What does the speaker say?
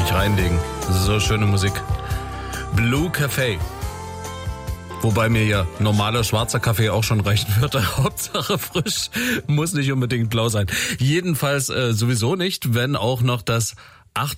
Mich reinlegen. So schöne Musik. Blue Café. Wobei mir ja normaler schwarzer Kaffee auch schon reichen würde. Hauptsache frisch, muss nicht unbedingt blau sein. Jedenfalls sowieso nicht, wenn auch noch das